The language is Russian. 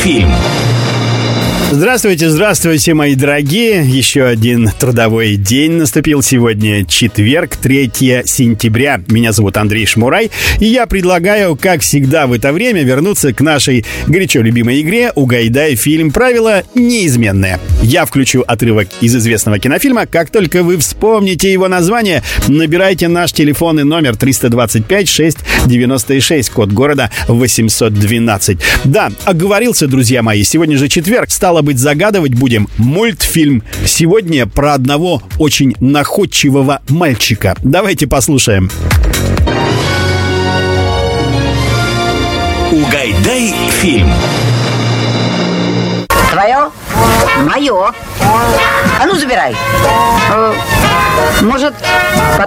фильм. Здравствуйте, здравствуйте, мои дорогие. Еще один трудовой день наступил сегодня, четверг, 3 сентября. Меня зовут Андрей Шмурай, и я предлагаю, как всегда в это время, вернуться к нашей горячо любимой игре «Угадай фильм». Правило неизменное. Я включу отрывок из известного кинофильма. Как только вы вспомните его название, набирайте наш телефонный номер 325-696, код города 812. Да, оговорился, друзья мои, сегодня же четверг, стало быть, загадывать будем мультфильм. Сегодня про одного очень находчивого мальчика. Давайте послушаем. Угадай фильм. Твое? Мое. А ну, забирай. Может,